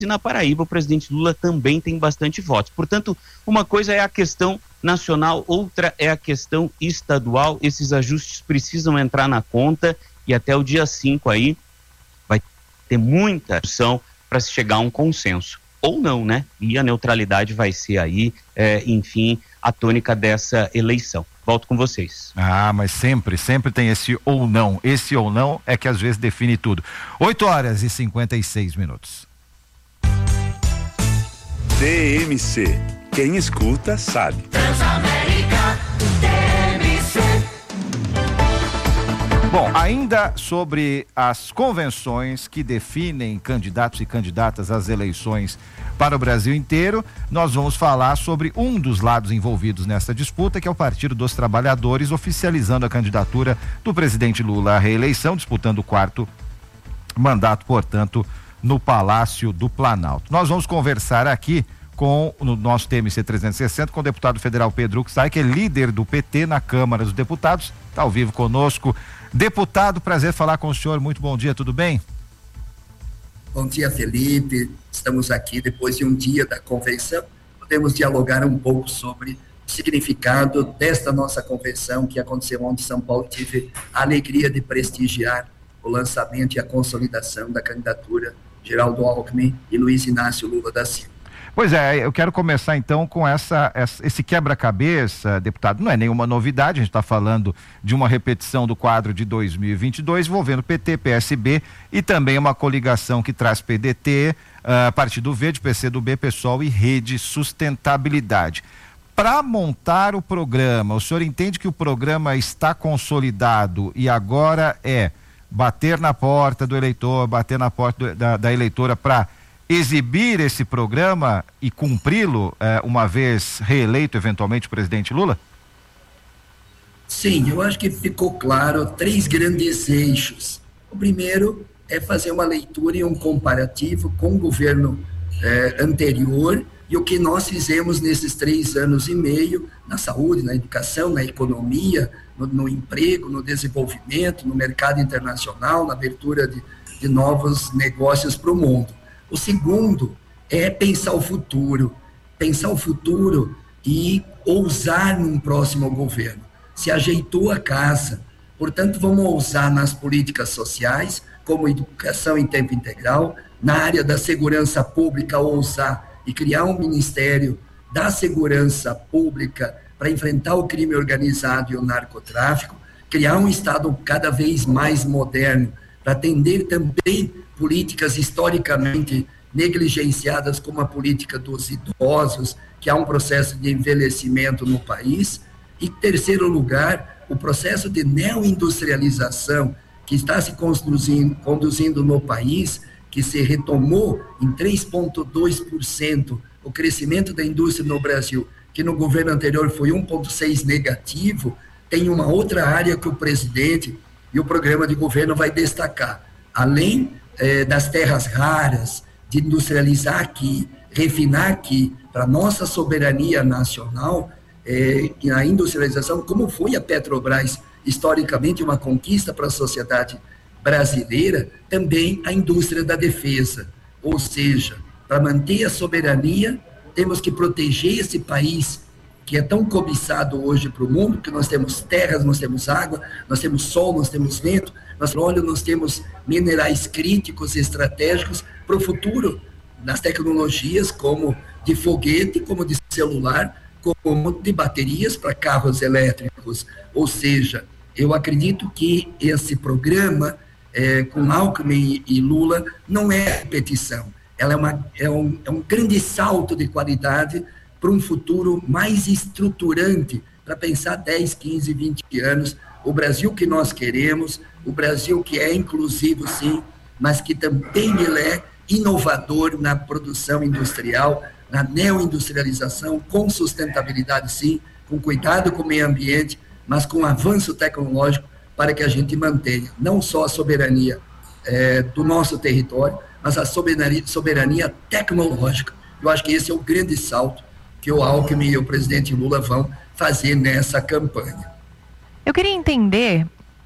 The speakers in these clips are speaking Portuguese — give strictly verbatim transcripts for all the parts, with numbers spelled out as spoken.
e na Paraíba o presidente Lula também tem bastante votos. Portanto, uma coisa é a questão nacional, outra é a questão estadual. Esses ajustes precisam entrar na conta e até o dia cinco aí vai ter muita ação para se chegar a um consenso. Ou não, né? E a neutralidade vai ser aí, é, enfim, a tônica dessa eleição. Volto com vocês. Ah, mas sempre, sempre tem esse ou não. Esse ou não é que às vezes define tudo. oito horas e cinquenta e seis minutos. D M C. Quem escuta sabe. Transamérica, D M C. Bom, ainda sobre as convenções que definem candidatos e candidatas às eleições para o Brasil inteiro, nós vamos falar sobre um dos lados envolvidos nessa disputa, que é o Partido dos Trabalhadores, oficializando a candidatura do presidente Lula à reeleição, disputando o quarto mandato, portanto, no Palácio do Planalto. Nós vamos conversar aqui com no nosso T M C trezentos e sessenta com o deputado federal Pedro Uxay, que é líder do P T na Câmara dos Deputados, está ao vivo conosco. Deputado, prazer falar com o senhor, muito bom dia, tudo bem? Bom dia, Felipe, estamos aqui depois de um dia da convenção, podemos dialogar um pouco sobre o significado desta nossa convenção que aconteceu ontem em São Paulo. Tive a alegria de prestigiar o lançamento e a consolidação da candidatura Geraldo Alckmin e Luiz Inácio Lula da Silva. Pois é, eu quero começar então com essa, essa esse quebra-cabeça, deputado. Não é nenhuma novidade, a gente está falando de uma repetição do quadro de dois mil e vinte e dois, envolvendo P T, P S B e também uma coligação que traz P D T, uh, Partido Verde, P C do B, PSOL e Rede Sustentabilidade. Para montar o programa, o senhor entende que o programa está consolidado e agora é bater na porta do eleitor, bater na porta do, da, da eleitora para exibir esse programa e cumpri-lo, eh, uma vez reeleito eventualmente o presidente Lula? Sim, eu acho que ficou claro três grandes eixos. O primeiro é fazer uma leitura e um comparativo com o governo eh, anterior e o que nós fizemos nesses três anos e meio na saúde, na educação, na economia, no, no emprego, no desenvolvimento, no mercado internacional, na abertura de, de novos negócios para o mundo. O segundo é pensar o futuro, pensar o futuro e ousar num próximo governo. Se ajeitou a casa, portanto vamos ousar nas políticas sociais, como educação em tempo integral, na área da segurança pública, ousar e criar um Ministério da Segurança Pública para enfrentar o crime organizado e o narcotráfico, criar um Estado cada vez mais moderno para atender também políticas historicamente negligenciadas, como a política dos idosos, que há um processo de envelhecimento no país. E, terceiro lugar, o processo de neoindustrialização que está se conduzindo, conduzindo no país, que se retomou em três vírgula dois por cento o crescimento da indústria no Brasil, que no governo anterior foi um vírgula seis por cento negativo. Tem uma outra área que o presidente e o programa de governo vai destacar. Além eh, das terras raras, de industrializar aqui, refinar aqui, para nossa soberania nacional, eh, e a industrialização, como foi a Petrobras, historicamente uma conquista para a sociedade brasileira, também a indústria da defesa. Ou seja, para manter a soberania, temos que proteger esse país que é tão cobiçado hoje para o mundo, que nós temos terras, nós temos água, nós temos sol, nós temos vento, nós, óleo, nós temos minerais críticos, estratégicos para o futuro, nas tecnologias como de foguete, como de celular, como de baterias para carros elétricos. Ou seja, eu acredito que esse programa, é, com Alckmin e Lula, não é repetição, ela é, uma, é, um, é um grande salto de qualidade para um futuro mais estruturante, para pensar dez, quinze, vinte anos, o Brasil que nós queremos, o Brasil que é inclusivo, sim, mas que também ele é inovador na produção industrial, na neoindustrialização, com sustentabilidade, sim, com cuidado com o meio ambiente, mas com avanço tecnológico, para que a gente mantenha não só a soberania é, do nosso território, mas a soberania, soberania tecnológica. Eu acho que esse é o grande salto que o Alckmin e o presidente Lula vão fazer nessa campanha. Eu queria entender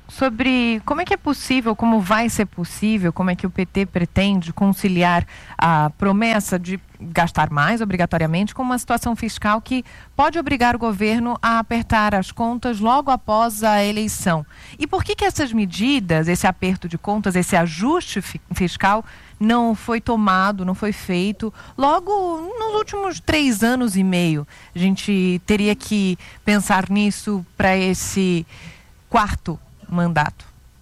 sobre como é que é possível, como vai ser possível, como é que o P T pretende conciliar a promessa de gastar mais obrigatoriamente com uma situação fiscal que pode obrigar o governo a apertar as contas logo após a eleição. E por que que essas medidas, esse aperto de contas, esse ajuste fiscal não foi tomado, não foi feito logo nos últimos três anos e meio? A gente teria que pensar nisso para esse quarto mandato.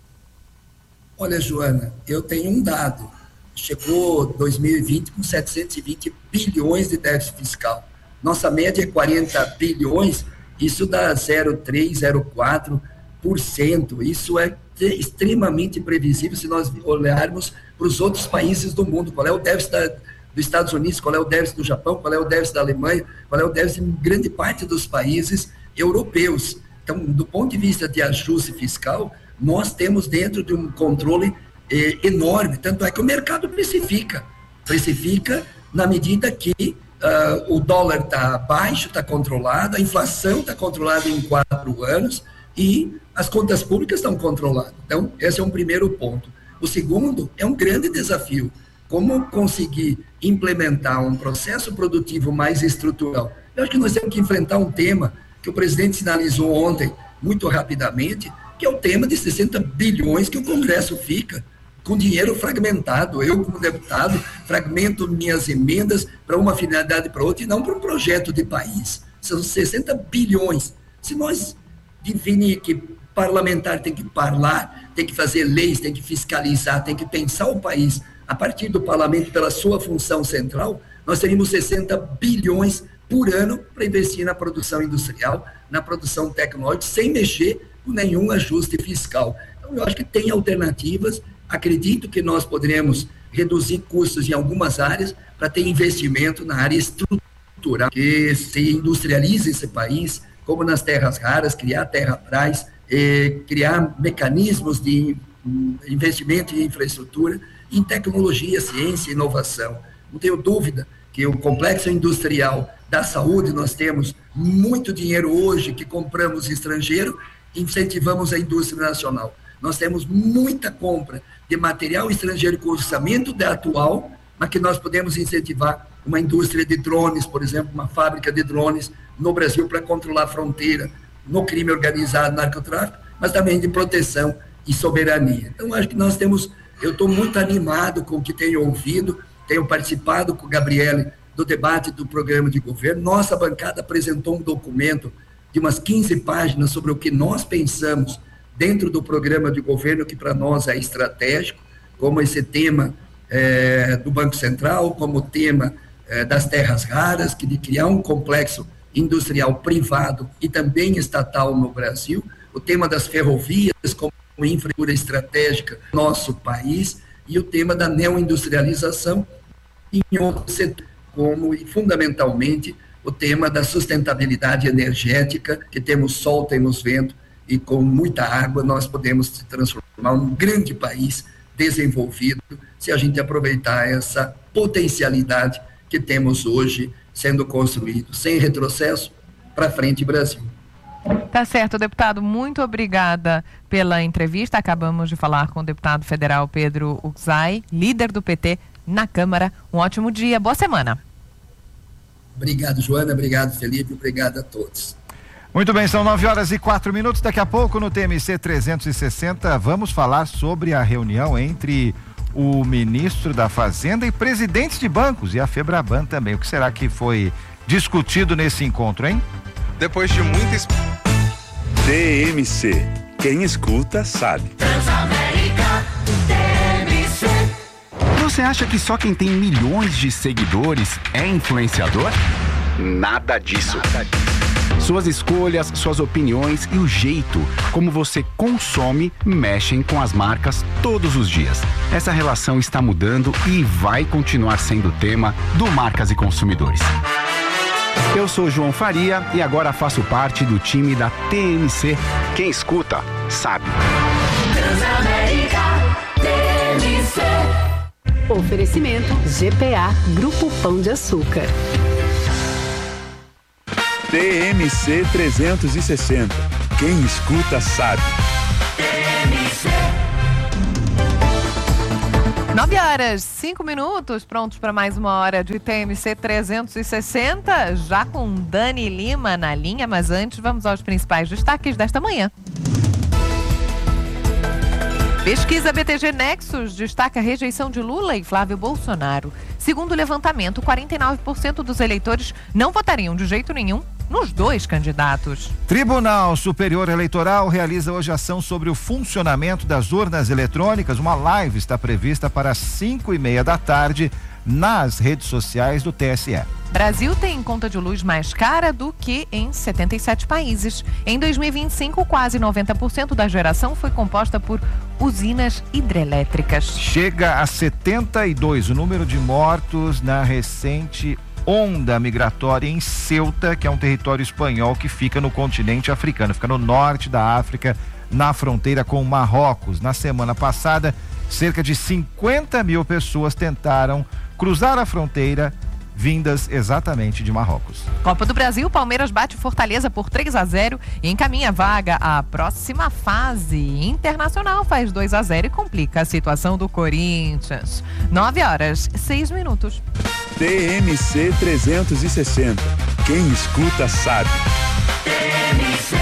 Olha, Joana, eu tenho um dado. Chegou dois mil e vinte com setecentos e vinte bilhões de déficit fiscal. Nossa média é quarenta bilhões, isso dá zero vírgula três, zero vírgula quatro por cento. Isso é extremamente previsível se nós olharmos para os outros países do mundo. Qual é o déficit da, dos Estados Unidos, qual é o déficit do Japão, qual é o déficit da Alemanha, qual é o déficit em grande parte dos países europeus. Então, do ponto de vista de ajuste fiscal, nós temos dentro de um controle eh, enorme, tanto é que o mercado precifica, precifica na medida que uh, o dólar está baixo, está controlado, a inflação está controlada em quatro anos e as contas públicas estão controladas. Então, esse é um primeiro ponto. O segundo é um grande desafio, como conseguir implementar um processo produtivo mais estrutural. Eu acho que nós temos que enfrentar um tema que o presidente sinalizou ontem, muito rapidamente, que é o tema de sessenta bilhões que o Congresso fica com dinheiro fragmentado. Eu, como deputado, fragmento minhas emendas para uma finalidade para outra e não para um projeto de país. São sessenta bilhões. Se nós definir que parlamentar tem que falar, tem que fazer leis, tem que fiscalizar, tem que pensar o país a partir do parlamento pela sua função central, nós teríamos sessenta bilhões por ano para investir na produção industrial, na produção tecnológica, sem mexer com nenhum ajuste fiscal. Então, eu acho que tem alternativas. Acredito que nós poderemos reduzir custos em algumas áreas para ter investimento na área estrutural, que se industrialize esse país, como nas terras raras, criar terra-praz, eh, criar mecanismos de investimento em infraestrutura, em tecnologia, ciência e inovação. Não tenho dúvida que o complexo industrial da saúde, nós temos muito dinheiro hoje que compramos estrangeiro, incentivamos a indústria nacional. Nós temos muita compra de material estrangeiro com orçamento da atual, mas que nós podemos incentivar uma indústria de drones, por exemplo, uma fábrica de drones no Brasil para controlar a fronteira, no crime organizado, narcotráfico, mas também de proteção e soberania. Então, acho que nós temos, eu estou muito animado com o que tenho ouvido, tenho participado com o Gabriele do debate do programa de governo. Nossa bancada apresentou um documento de umas quinze páginas sobre o que nós pensamos dentro do programa de governo, que para nós é estratégico, como esse tema é, do Banco Central, como o tema é, das terras raras, que de criar um complexo industrial privado e também estatal no Brasil, o tema das ferrovias como infraestrutura estratégica do nosso país e o tema da neoindustrialização em outros setores, como e fundamentalmente o tema da sustentabilidade energética, que temos sol, temos vento, e com muita água nós podemos se transformar num grande país desenvolvido se a gente aproveitar essa potencialidade que temos hoje sendo construído, sem retrocesso, para frente Brasil. Tá certo, deputado, muito obrigada pela entrevista. Acabamos de falar com o deputado federal Pedro Uczai, líder do P T na Câmara. Um ótimo dia, boa semana. Obrigado, Joana, obrigado, Felipe, obrigado a todos. Muito bem, são nove horas e quatro minutos. Daqui a pouco no T M C trezentos e sessenta vamos falar sobre a reunião entre o ministro da Fazenda e presidentes de bancos e a Febraban também. O que será que foi discutido nesse encontro, hein? Depois de muita... T M C. Quem escuta sabe. Transamérica, T M C. Você acha que só quem tem milhões de seguidores é influenciador? Nada disso. Nada disso. Suas escolhas, suas opiniões e o jeito como você consome mexem com as marcas todos os dias. Essa relação está mudando e vai continuar sendo tema do Marcas e Consumidores. Eu sou João Faria e agora faço parte do time da T M C. Quem escuta, sabe. Transamérica, T M C. Oferecimento G P A Grupo Pão de Açúcar. T M C trezentos e sessenta. Quem escuta sabe. T C. nove horas, cinco minutos, prontos para mais uma hora de T M C trezentos e sessenta, já com Dani Lima na linha, mas antes vamos aos principais destaques desta manhã. Pesquisa B T G Nexus destaca a rejeição de Lula e Flávio Bolsonaro. Segundo o levantamento, quarenta e nove por cento dos eleitores não votariam de jeito nenhum nos dois candidatos. Tribunal Superior Eleitoral realiza hoje ação sobre o funcionamento das urnas eletrônicas. Uma live está prevista para as cinco e meia da tarde nas redes sociais do T S E. Brasil tem conta de luz mais cara do que em setenta e sete países. Em dois mil e vinte e cinco, quase noventa por cento da geração foi composta por usinas hidrelétricas. Chega a setenta e dois o número de mortos na recente onda migratória em Ceuta, que é um território espanhol que fica no continente africano, fica no norte da África, na fronteira com Marrocos. Na semana passada, cerca de cinquenta mil pessoas tentaram cruzar a fronteira, vindas exatamente de Marrocos. Copa do Brasil, Palmeiras bate Fortaleza por três a zero e encaminha vaga à próxima fase. Internacional faz dois a zero e complica a situação do Corinthians. nove horas, seis minutos. T M C trezentos e sessenta. Quem escuta sabe. T M C.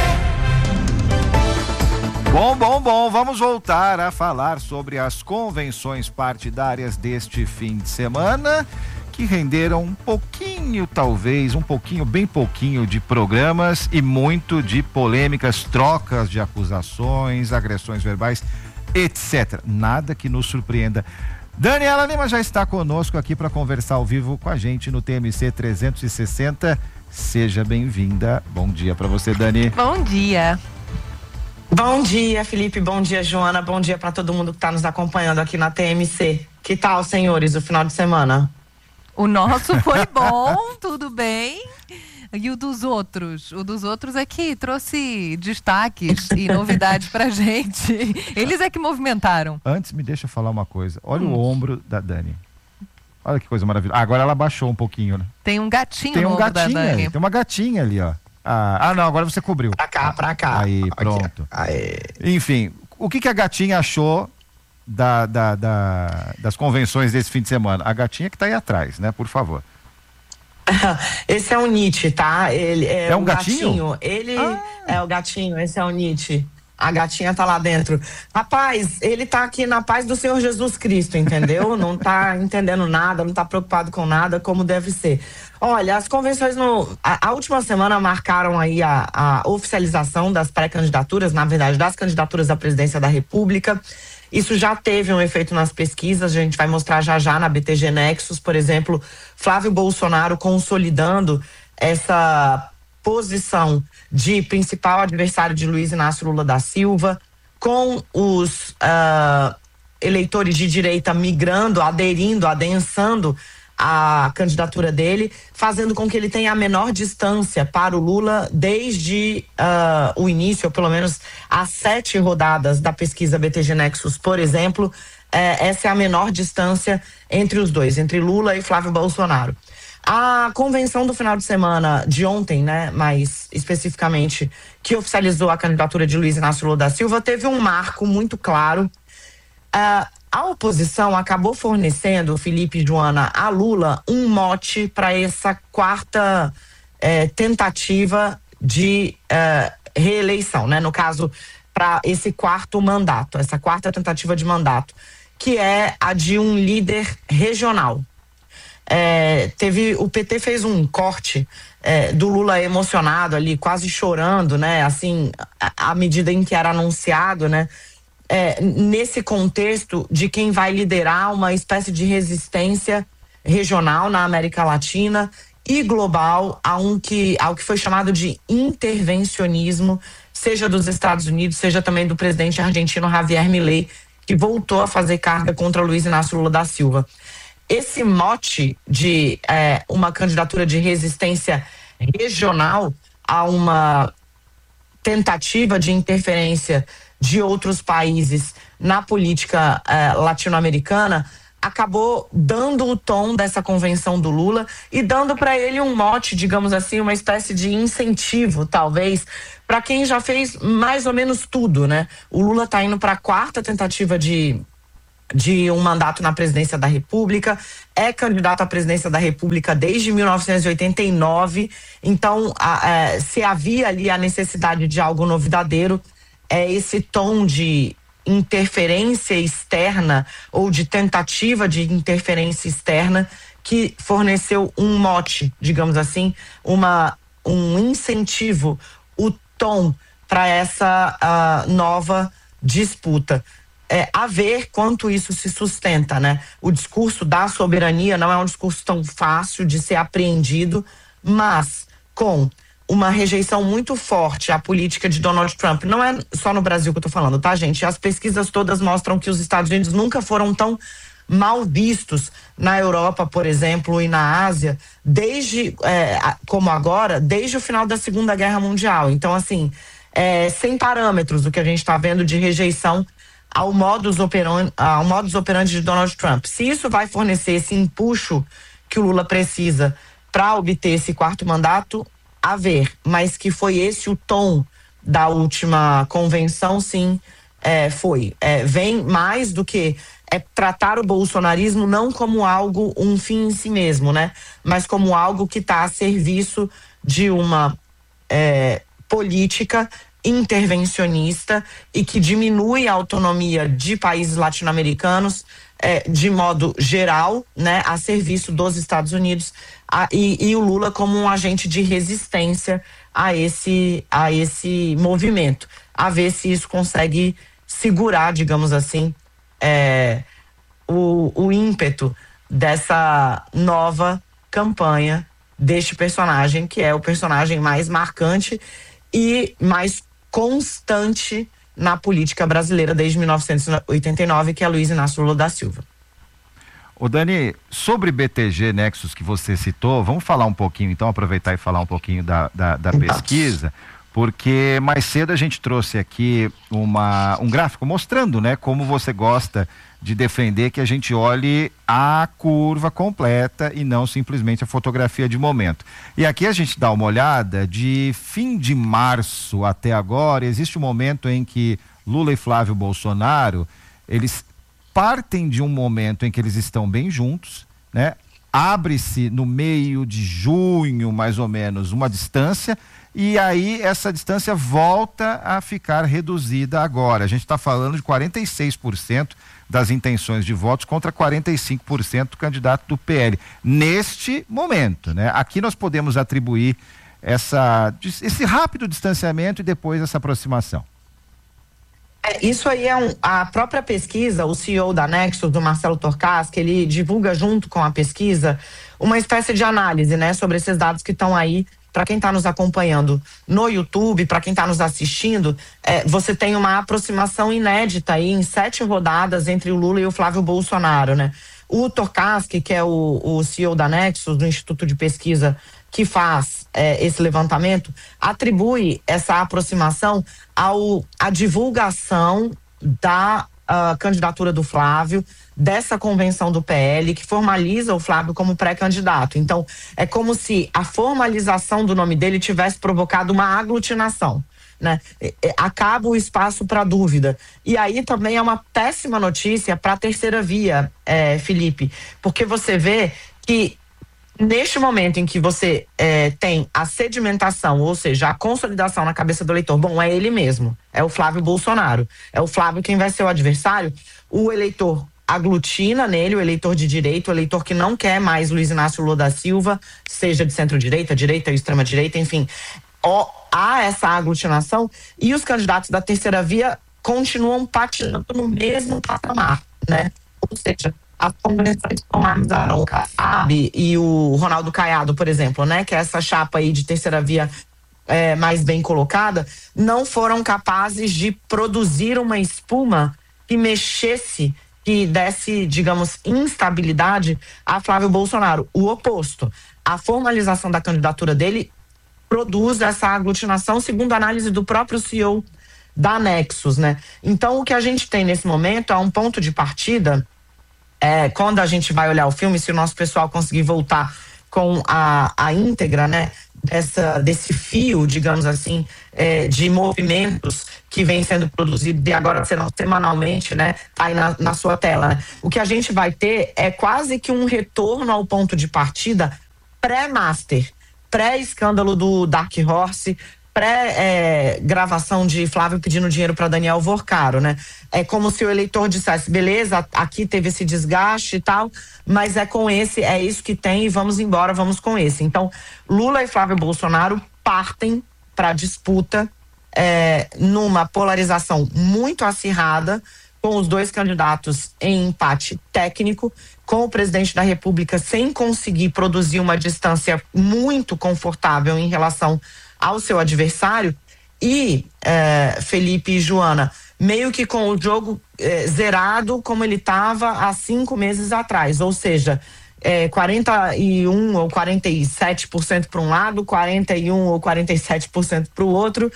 Bom, bom, bom, vamos voltar a falar sobre as convenções partidárias deste fim de semana, que renderam um pouquinho, talvez, um pouquinho, bem pouquinho de programas e muito de polêmicas, trocas de acusações, agressões verbais, etcétera. Nada que nos surpreenda. Daniela Lima já está conosco aqui para conversar ao vivo com a gente no T M C trezentos e sessenta. Seja bem-vinda. Bom dia para você, Dani. Bom dia. Bom dia, Felipe. Bom dia, Joana. Bom dia para todo mundo que está nos acompanhando aqui na T M C. Que tal, senhores, o final de semana? O nosso foi bom, tudo bem. E o dos outros? O dos outros é que trouxe destaques e novidades pra gente. Eles é que movimentaram. Antes, me deixa falar uma coisa. Olha hum. o ombro da Dani. Olha que coisa maravilhosa. Ah, agora ela baixou um pouquinho, né? Tem um gatinho tem um no ombro gatinho da Dani. Aí, tem uma gatinha ali, ó. Ah, ah, não, agora você cobriu. Pra cá, pra cá. Aí, pronto. Aí. Enfim, o que que a gatinha achou da, da, da, das convenções desse fim de semana? A gatinha que tá aí atrás, né? Por favor. Esse é o Nietzsche, tá? Ele é, é um o gatinho? gatinho. Ele ah. é o gatinho, esse é o Nietzsche. A gatinha tá lá dentro. Rapaz, ele tá aqui na paz do Senhor Jesus Cristo, entendeu? Não tá entendendo nada, não tá preocupado com nada, como deve ser. Olha, as convenções no... A, a última semana marcaram aí a, a oficialização das pré-candidaturas, na verdade, das candidaturas à presidência da República. Isso já teve um efeito nas pesquisas, a gente vai mostrar já já na B T G Nexus, por exemplo, Flávio Bolsonaro consolidando essa posição de principal adversário de Luiz Inácio Lula da Silva, com os uh, eleitores de direita migrando, aderindo, adensando a candidatura dele, fazendo com que ele tenha a menor distância para o Lula desde uh, o início, ou pelo menos as sete rodadas da pesquisa B T G Nexus, por exemplo. Eh, essa é a menor distância entre os dois, entre Lula e Flávio Bolsonaro. A convenção do final de semana de ontem, né, mais especificamente, que oficializou a candidatura de Luiz Inácio Lula da Silva, teve um marco muito claro. Uh, a oposição acabou fornecendo, Felipe e Joana, a Lula um mote para essa quarta eh, tentativa de eh, reeleição, né? No caso, para esse quarto mandato, essa quarta tentativa de mandato, que é a de um líder regional. É, teve, o P T fez um corte é, do Lula emocionado ali, quase chorando, né? Assim, à medida em que era anunciado, né? É, nesse contexto de quem vai liderar uma espécie de resistência regional na América Latina e global a um que, ao que foi chamado de intervencionismo, seja dos Estados Unidos, seja também do presidente argentino Javier Milei, que voltou a fazer carga contra Luiz Inácio Lula da Silva. Esse mote de é, uma candidatura de resistência regional a uma tentativa de interferência de outros países na política eh, latino-americana acabou dando o tom dessa convenção do Lula e dando para ele um mote, digamos assim, uma espécie de incentivo, talvez, para quem já fez mais ou menos tudo, né? O Lula está indo para a quarta tentativa de, de um mandato na presidência da República, é candidato à presidência da República desde mil novecentos e oitenta e nove, então a, a, se havia ali a necessidade de algo novidadeiro, é esse tom de interferência externa ou de tentativa de interferência externa que forneceu um mote, digamos assim, uma, um incentivo, o tom para essa uh, nova disputa. É, a ver quanto isso se sustenta, né? O discurso da soberania não é um discurso tão fácil de ser apreendido, mas com uma rejeição muito forte à política de Donald Trump. Não é só no Brasil que eu tô falando, tá, gente? As pesquisas todas mostram que os Estados Unidos nunca foram tão mal vistos na Europa, por exemplo, e na Ásia, desde, é, como agora, desde o final da Segunda Guerra Mundial. Então, assim, é, sem parâmetros o que a gente está vendo de rejeição ao modus operandi, ao modus operandi de Donald Trump. Se isso vai fornecer esse empuxo que o Lula precisa para obter esse quarto mandato, a ver, mas que foi esse o tom da última convenção, sim, é, foi. É, vem mais do que é, tratar o bolsonarismo não como algo, um fim em si mesmo, né? Mas como algo que está a serviço de uma é, política intervencionista e que diminui a autonomia de países latino-americanos é, de modo geral, né, a serviço dos Estados Unidos, a, e, e o Lula como um agente de resistência a esse, a esse movimento, a ver se isso consegue segurar, digamos assim, é, o, o ímpeto dessa nova campanha deste personagem, que é o personagem mais marcante e mais constante na política brasileira desde mil novecentos e oitenta e nove, que é Luiz Inácio Lula da Silva. Ô Dani, sobre B T G Nexus que você citou, vamos falar um pouquinho, então, aproveitar e falar um pouquinho da, da, da pesquisa, porque mais cedo a gente trouxe aqui uma, um gráfico mostrando, né, como você gosta de defender que a gente olhe a curva completa e não simplesmente a fotografia de momento. E aqui a gente dá uma olhada de fim de março até agora, existe um momento em que Lula e Flávio Bolsonaro, eles partem de um momento em que eles estão bem juntos, né? Abre-se no meio de junho, mais ou menos, uma distância, e aí essa distância volta a ficar reduzida agora. A gente está falando de quarenta e seis por cento das intenções de votos contra quarenta e cinco por cento do candidato do P L. Neste momento, né? Aqui nós podemos atribuir essa, esse rápido distanciamento e depois essa aproximação. É, isso aí é um, a própria pesquisa, o C E O da Nexus, do Marcelo Torcas, que ele divulga junto com a pesquisa uma espécie de análise, né, sobre esses dados que estão aí. Para quem está nos acompanhando no YouTube, para quem está nos assistindo, é, você tem uma aproximação inédita aí em sete rodadas entre o Lula e o Flávio Bolsonaro, né? O Torcaski, que é o, o C E O da Nexus, do Instituto de Pesquisa que faz é, esse levantamento, atribui essa aproximação ao a divulgação da uh, candidatura do Flávio, dessa convenção do P L, que formaliza o Flávio como pré-candidato. Então, é como se a formalização do nome dele tivesse provocado uma aglutinação, né? Acaba o espaço para dúvida. E aí também é uma péssima notícia para a terceira via, é, Felipe, porque você vê que neste momento em que você é, tem a sedimentação, ou seja, a consolidação na cabeça do eleitor, bom, é ele mesmo, é o Flávio Bolsonaro, é o Flávio quem vai ser o adversário, o eleitor aglutina nele, o eleitor de direita, o eleitor que não quer mais Luiz Inácio Lula da Silva, seja de centro-direita, direita ou extrema-direita, enfim, ó, há essa aglutinação e os candidatos da terceira via continuam patinando no mesmo patamar, né? Ou seja, as convenções formalizaram o Kassab e o Ronaldo Caiado, por exemplo, né? Que é essa chapa aí de terceira via é, mais bem colocada, não foram capazes de produzir uma espuma que mexesse, que desse, digamos, instabilidade a Flávio Bolsonaro. O oposto. A formalização da candidatura dele produz essa aglutinação, segundo a análise do próprio C E O da Nexus, né? Então, o que a gente tem nesse momento é um ponto de partida é, quando a gente vai olhar o filme, se o nosso pessoal conseguir voltar com a, a íntegra, né, dessa, desse fio, digamos assim, é, de movimentos que vem sendo produzido e agora serão semanalmente, né, tá aí na, na sua tela, né? O que a gente vai ter é quase que um retorno ao ponto de partida pré-master, pré-escândalo do Dark Horse, pré-gravação é, de Flávio pedindo dinheiro para Daniel Vorcaro, né? É como se o eleitor dissesse, beleza, aqui teve esse desgaste e tal, mas é com esse, é isso que tem e vamos embora, vamos com esse. Então, Lula e Flávio Bolsonaro partem para a disputa é, numa polarização muito acirrada, com os dois candidatos em empate técnico, com o presidente da República sem conseguir produzir uma distância muito confortável em relação ao seu adversário, e é, Felipe e Joana, meio que com o jogo é, zerado como ele estava há cinco meses atrás, ou seja, é, quarenta e um ou quarenta e sete por cento para um lado, quarenta e um ou quarenta e sete por cento para o outro,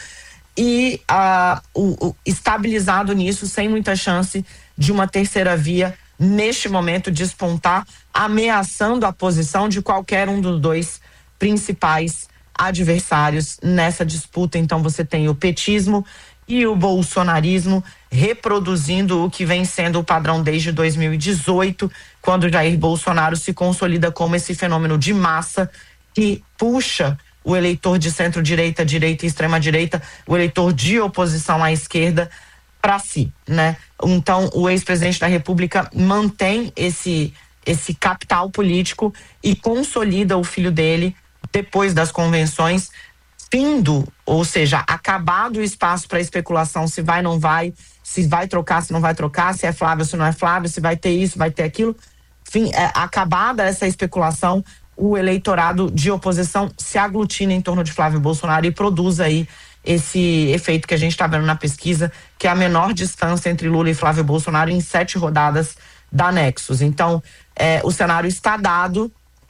e ah, o, o, estabilizado nisso, sem muita chance de uma terceira via neste momento despontar, ameaçando a posição de qualquer um dos dois principais adversários nessa disputa. Então você tem o petismo e o bolsonarismo reproduzindo o que vem sendo o padrão desde dois mil e dezoito, quando Jair Bolsonaro se consolida como esse fenômeno de massa que puxa o eleitor de centro-direita, direita e extrema-direita, o eleitor de oposição à esquerda para si, né? Então o ex-presidente da República mantém esse, esse capital político e consolida o filho dele depois das convenções, findo, ou seja, acabado o espaço para especulação, se vai, não vai, se vai trocar, se não vai trocar, se é Flávio, se não é Flávio, se vai ter isso, vai ter aquilo. Enfim, é, acabada essa especulação, o eleitorado de oposição se aglutina em torno de Flávio Bolsonaro e produz aí esse efeito que a gente está vendo na pesquisa, que é a menor distância entre Lula e Flávio Bolsonaro em sete rodadas da Nexus. Então, é, o cenário está dado,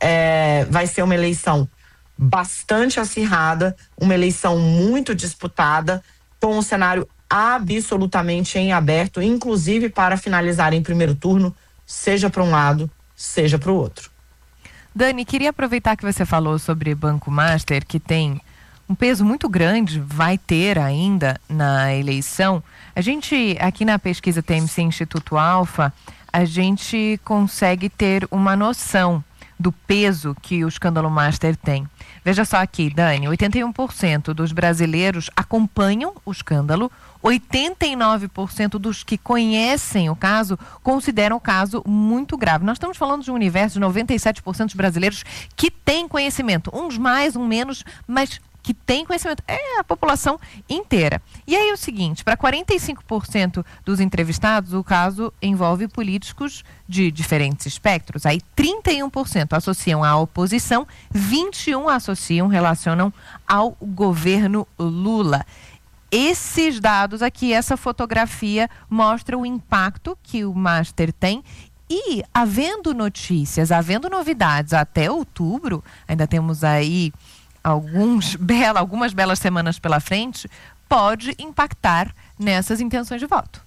é, vai ser uma eleição bastante acirrada, uma eleição muito disputada, com um cenário absolutamente em aberto, inclusive para finalizar em primeiro turno, seja para um lado, seja para o outro. Dani, queria aproveitar que você falou sobre Banco Master, que tem um peso muito grande, vai ter ainda na eleição. A gente, aqui na pesquisa T M C Instituto Alfa, a gente consegue ter uma noção do peso que o escândalo Master tem. Veja só aqui, Dani, oitenta e um por cento dos brasileiros acompanham o escândalo, oitenta e nove por cento dos que conhecem o caso consideram o caso muito grave. Nós estamos falando de um universo de noventa e sete por cento dos brasileiros que têm conhecimento, uns mais, uns menos, mas que tem conhecimento, é a população inteira. E aí o seguinte, para quarenta e cinco por cento dos entrevistados, o caso envolve políticos de diferentes espectros. Aí trinta e um por cento associam à oposição, vinte e um por cento associam, relacionam ao governo Lula. Esses dados aqui, essa fotografia, mostra o impacto que o Master tem. E havendo notícias, havendo novidades até outubro, ainda temos aí Alguns bela, algumas belas semanas pela frente, pode impactar nessas intenções de voto.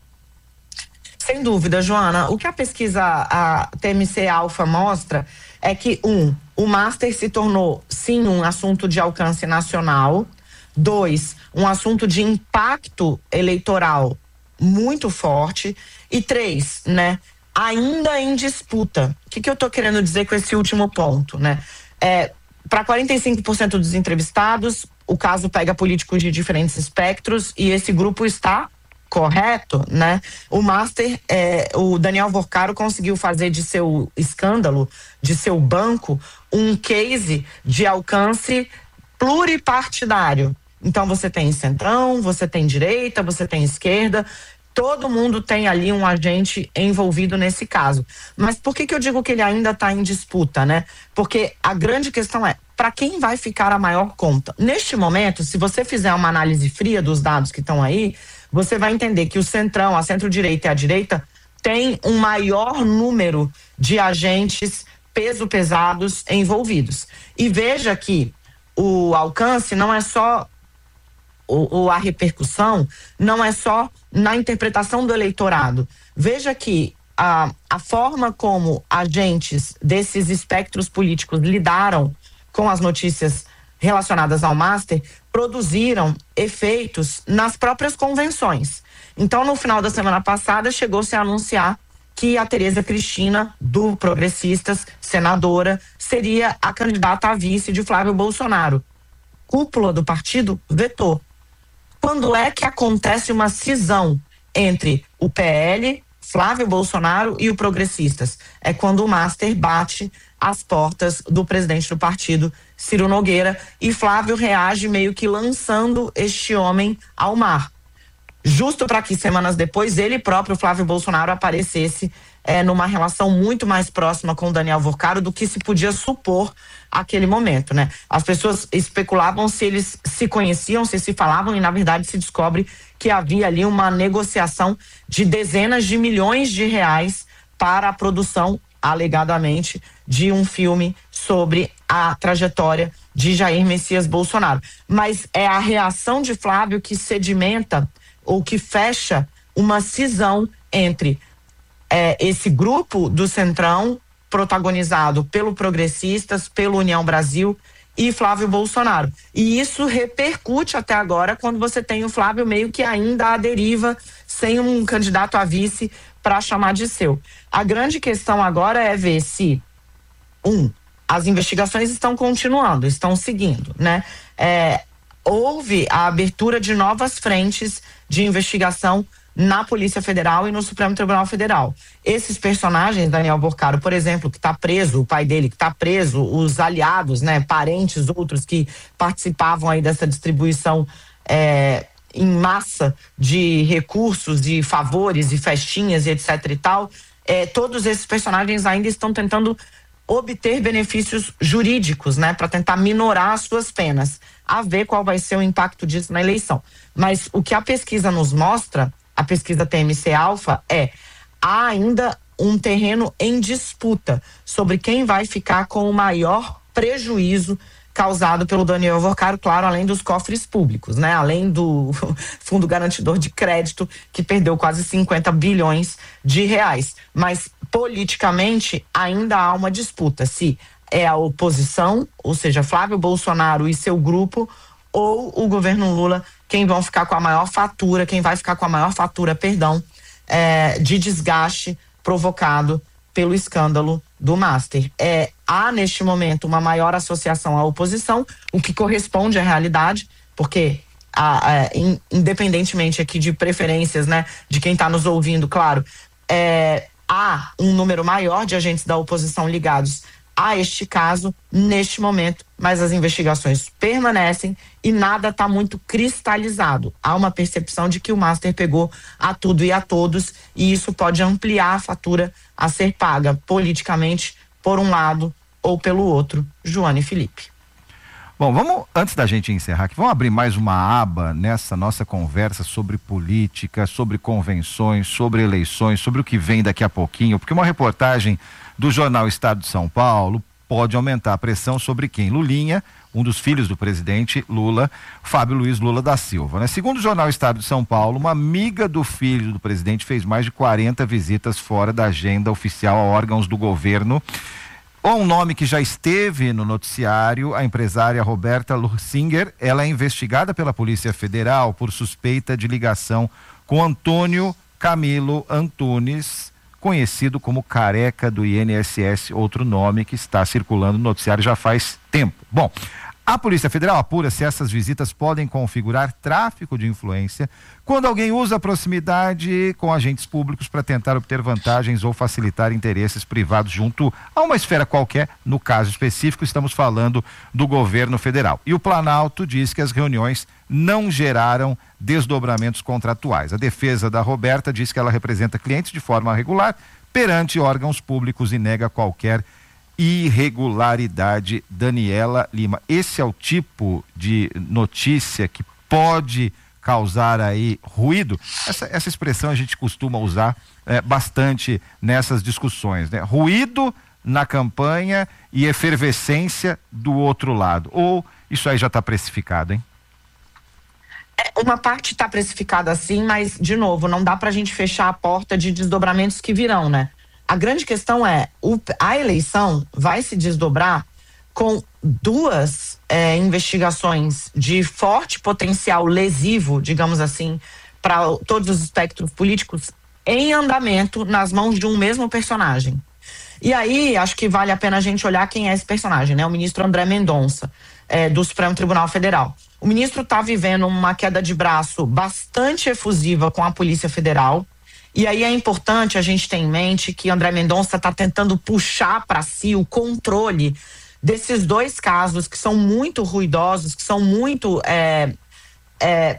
Sem dúvida, Joana. O que a pesquisa a T M C Alfa mostra é que, um, o Master se tornou, sim, um assunto de alcance nacional. Dois, um assunto de impacto eleitoral muito forte. E três, né, ainda em disputa. O que, que eu estou querendo dizer com esse último ponto, né? É, para quarenta e cinco por cento dos entrevistados, o caso pega políticos de diferentes espectros e esse grupo está correto, né? O Master, é, o Daniel Vorcaro conseguiu fazer de seu escândalo, de seu banco, um case de alcance pluripartidário. Então você tem centrão, você tem direita, você tem esquerda, todo mundo tem ali um agente envolvido nesse caso. Mas por que que eu digo que ele ainda está em disputa, né? Porque a grande questão é, para quem vai ficar a maior conta? Neste momento, se você fizer uma análise fria dos dados que estão aí, você vai entender que o centrão, a centro-direita e a direita tem um maior número de agentes peso pesados envolvidos. E veja que o alcance não é só ou a repercussão não é só na interpretação do eleitorado. Veja que a, a forma como agentes desses espectros políticos lidaram com as notícias relacionadas ao Master produziram efeitos nas próprias convenções. Então, no final da semana passada, chegou-se a anunciar que a Tereza Cristina, do Progressistas, senadora, seria a candidata a vice de Flávio Bolsonaro. Cúpula do partido vetou. Quando é que acontece uma cisão entre o P L, Flávio Bolsonaro e o Progressistas? É quando o Master bate às portas do presidente do partido, Ciro Nogueira, e Flávio reage meio que lançando este homem ao mar. Justo para que semanas depois ele próprio, Flávio Bolsonaro, aparecesse é, numa relação muito mais próxima com o Daniel Vorcaro do que se podia supor aquele momento, né? As pessoas especulavam se eles se conheciam, se se falavam, e na verdade se descobre que havia ali uma negociação de dezenas de milhões de reais para a produção, alegadamente, de um filme sobre a trajetória de Jair Messias Bolsonaro. Mas é a reação de Flávio que sedimenta ou que fecha uma cisão entre é, esse grupo do Centrão, protagonizado pelo Progressistas, pelo União Brasil e Flávio Bolsonaro. E isso repercute até agora quando você tem o Flávio meio que ainda à deriva, sem um candidato a vice para chamar de seu. A grande questão agora é ver se, um, as investigações estão continuando, estão seguindo, né? É, houve a abertura de novas frentes de investigação na Polícia Federal e no Supremo Tribunal Federal. Esses personagens, Daniel Vorcaro, por exemplo, que está preso, o pai dele que está preso, os aliados, né, parentes, outros que participavam aí dessa distribuição é, em massa de recursos e favores e festinhas e etc e tal, é, todos esses personagens ainda estão tentando obter benefícios jurídicos, né, para tentar minorar as suas penas, a ver qual vai ser o impacto disso na eleição. Mas o que a pesquisa nos mostra, a pesquisa T M C Alpha, é há ainda um terreno em disputa sobre quem vai ficar com o maior prejuízo causado pelo Daniel Vorcaro, claro, além dos cofres públicos, né? Além do Fundo Garantidor de Crédito, que perdeu quase cinquenta bilhões de reais. Mas, politicamente, ainda há uma disputa. Se é a oposição, ou seja, Flávio Bolsonaro e seu grupo, ou o governo Lula, quem vão ficar com a maior fatura, quem vai ficar com a maior fatura, perdão, é, de desgaste provocado pelo escândalo do Master. É, há, neste momento, uma maior associação à oposição, o que corresponde à realidade, porque, a, a, in, independentemente aqui de preferências, né, de quem está nos ouvindo, claro, é, há um número maior de agentes da oposição ligados a este caso, neste momento, mas as investigações permanecem e nada está muito cristalizado. Há uma percepção de que o Master pegou a tudo e a todos, e isso pode ampliar a fatura a ser paga politicamente por um lado ou pelo outro. Joane Felipe. Bom, vamos, antes da gente encerrar aqui, vamos abrir mais uma aba nessa nossa conversa sobre política, sobre convenções, sobre eleições, sobre o que vem daqui a pouquinho, porque uma reportagem do jornal Estado de São Paulo pode aumentar a pressão sobre quem? Lulinha, um dos filhos do presidente Lula, Fábio Luiz Lula da Silva, né? Segundo o jornal Estado de São Paulo, uma amiga do filho do presidente fez mais de quarenta visitas fora da agenda oficial a órgãos do governo. Um nome que já esteve no noticiário, a empresária Roberta Lursinger, ela é investigada pela Polícia Federal por suspeita de ligação com Antônio Camilo Antunes, conhecido como Careca do I N S S, outro nome que está circulando no noticiário já faz tempo. Bom, a Polícia Federal apura se essas visitas podem configurar tráfico de influência quando alguém usa a proximidade com agentes públicos para tentar obter vantagens ou facilitar interesses privados junto a uma esfera qualquer. No caso específico, estamos falando do governo federal. E o Planalto diz que as reuniões não geraram desdobramentos contratuais. A defesa da Roberta diz que ela representa clientes de forma regular perante órgãos públicos e nega qualquer irregularidade. Daniela Lima, esse é o tipo de notícia que pode causar aí ruído? Essa, essa expressão a gente costuma usar é, bastante nessas discussões, né? Ruído na campanha e efervescência do outro lado. Ou isso aí já está precificado, hein? Uma parte está precificada assim, mas, de novo, não dá para a gente fechar a porta de desdobramentos que virão, né? A grande questão é, o, a eleição vai se desdobrar com duas é, investigações de forte potencial lesivo, digamos assim, para todos os espectros políticos em andamento nas mãos de um mesmo personagem. E aí, acho que vale a pena a gente olhar quem é esse personagem, né? O ministro André Mendonça, é, do Supremo Tribunal Federal. O ministro está vivendo uma queda de braço bastante efusiva com a Polícia Federal. E aí é importante a gente ter em mente que André Mendonça está tentando puxar para si o controle desses dois casos que são muito ruidosos, que são muito, é, é,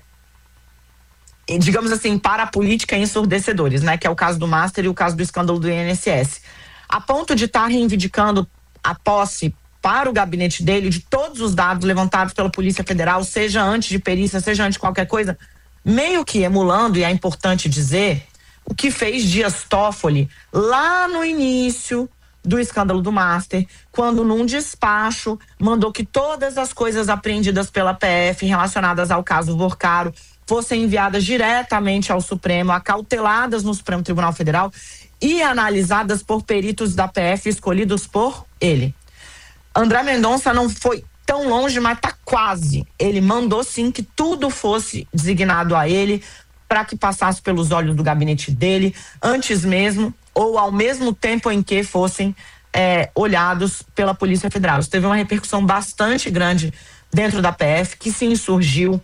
digamos assim, para a política ensurdecedores, né? Que é o caso do Master e o caso do escândalo do I N S S. A ponto de estar tá reivindicando a posse para o gabinete dele de todos os dados levantados pela Polícia Federal, seja antes de perícia, seja antes de qualquer coisa, meio que emulando, e é importante dizer, o que fez Dias Toffoli lá no início do escândalo do Master, quando num despacho mandou que todas as coisas apreendidas pela P F relacionadas ao caso Vorcaro fossem enviadas diretamente ao Supremo, acauteladas no Supremo Tribunal Federal e analisadas por peritos da P F escolhidos por ele. André Mendonça não foi tão longe, mas tá quase. Ele mandou sim que tudo fosse designado a ele para que passasse pelos olhos do gabinete dele, antes mesmo ou ao mesmo tempo em que fossem é, olhados pela Polícia Federal. Isso teve uma repercussão bastante grande dentro da P F, que se insurgiu,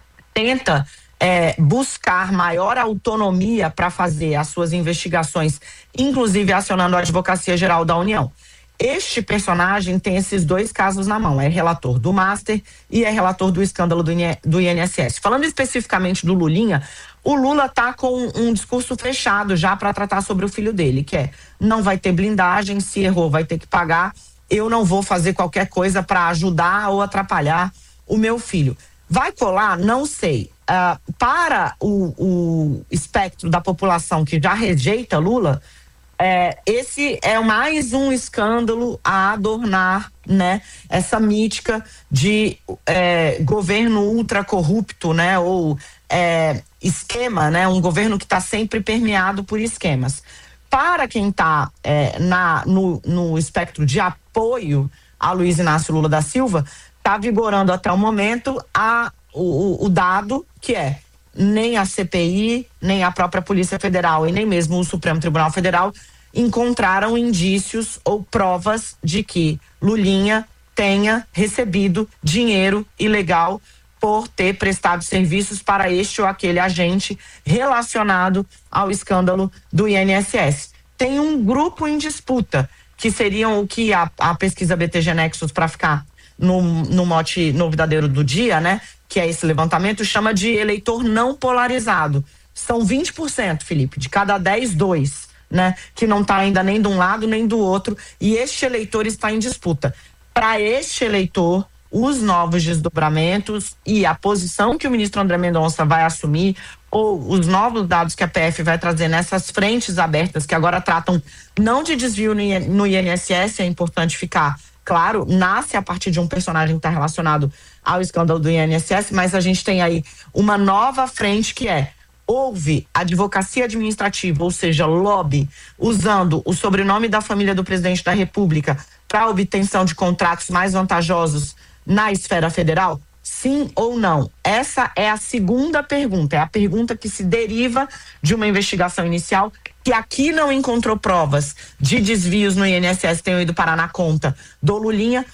tenta é, buscar maior autonomia para fazer as suas investigações, inclusive acionando a Advocacia Geral da União. Este personagem tem esses dois casos na mão, é relator do Master e é relator do escândalo do I N S S. Falando especificamente do Lulinha, o Lula tá com um discurso fechado já para tratar sobre o filho dele, que é, não vai ter blindagem, se errou vai ter que pagar, eu não vou fazer qualquer coisa para ajudar ou atrapalhar o meu filho. Vai colar? Não sei. Uh, para o, o espectro da população que já rejeita Lula, É, esse é mais um escândalo a adornar, né, essa mítica de é, governo ultra corrupto, né, ou é, esquema, né, um governo que está sempre permeado por esquemas. Para quem está é, na, no, no espectro de apoio a Luiz Inácio Lula da Silva, está vigorando até o momento a, o, o dado que é nem a C P I, nem a própria Polícia Federal e nem mesmo o Supremo Tribunal Federal encontraram indícios ou provas de que Lulinha tenha recebido dinheiro ilegal por ter prestado serviços para este ou aquele agente relacionado ao escândalo do I N S S. Tem um grupo em disputa, que seriam o que a, a pesquisa B T G Nexus, para ficar no, no mote novidadeiro do dia, né, que é esse levantamento, chama de eleitor não polarizado. São vinte por cento, Felipe, de cada dez, dois. Né, que não está ainda nem de um lado nem do outro, e este eleitor está em disputa. Para este eleitor, os novos desdobramentos e a posição que o ministro André Mendonça vai assumir, ou os novos dados que a P F vai trazer nessas frentes abertas, que agora tratam não de desvio no I N S S, é importante ficar claro, nasce a partir de um personagem que está relacionado ao escândalo do I N S S, mas a gente tem aí uma nova frente que é: houve advocacia administrativa, ou seja, lobby, usando o sobrenome da família do presidente da República para obtenção de contratos mais vantajosos na esfera federal? Sim ou não? Essa é a segunda pergunta, é a pergunta que se deriva de uma investigação inicial que aqui não encontrou provas de desvios no I N S S que tenham ido parar na conta do Lulinha,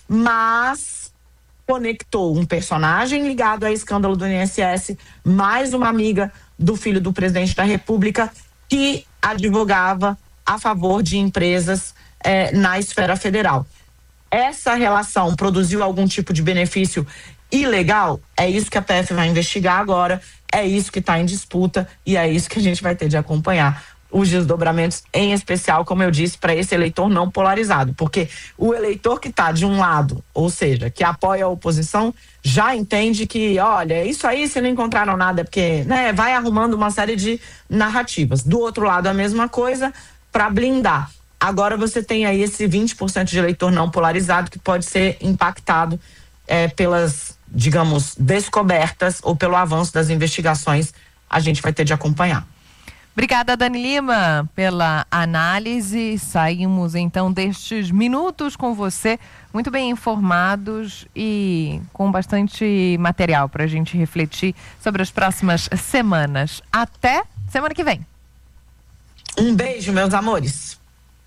mas conectou um personagem ligado ao escândalo do I N S S, mais uma amiga do filho do presidente da República, que advogava a favor de empresas eh, na esfera federal. Essa relação produziu algum tipo de benefício ilegal? É isso que a P F vai investigar agora, é isso que está em disputa e é isso que a gente vai ter de acompanhar os desdobramentos, em especial, como eu disse, para esse eleitor não polarizado, porque o eleitor que está de um lado, ou seja, que apoia a oposição, já entende que, olha, isso aí se não encontraram nada, porque, né, vai arrumando uma série de narrativas. Do outro lado, a mesma coisa, para blindar. Agora você tem aí esse vinte por cento de eleitor não polarizado que pode ser impactado é, pelas, digamos, descobertas ou pelo avanço das investigações, a gente vai ter de acompanhar. Obrigada, Dani Lima, pela análise. Saímos então destes minutos com você, muito bem informados e com bastante material para a gente refletir sobre as próximas semanas. Até semana que vem. Um beijo, meus amores.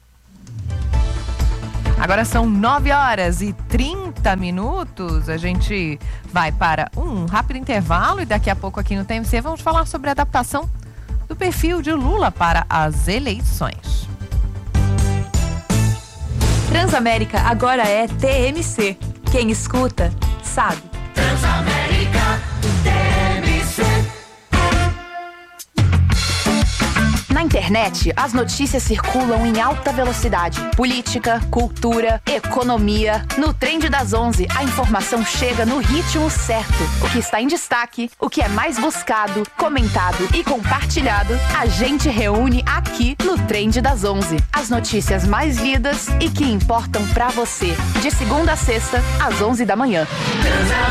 Agora são nove horas e trinta minutos. A gente vai para um rápido intervalo e daqui a pouco aqui no T M C vamos falar sobre a adaptação do perfil de Lula para as eleições. Transamérica agora é T M C. Quem escuta, sabe. Transamérica, T M C. Na internet, as notícias circulam em alta velocidade. Política, cultura, economia. No Trend das onze, a informação chega no ritmo certo. O que está em destaque, o que é mais buscado, comentado e compartilhado, a gente reúne aqui no Trend das onze. As notícias mais lidas e que importam pra você. De segunda a sexta, às onze da manhã.